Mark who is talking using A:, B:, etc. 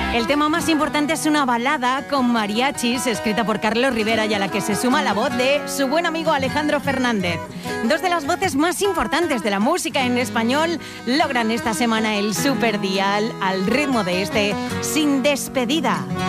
A: El tema más importante es una balada con mariachis escrita por Carlos Rivera y a la que se suma la voz de su buen amigo Alejandro Fernández. Dos de las voces más importantes de la música en español logran esta semana el superdial al ritmo de este Sin Despedida.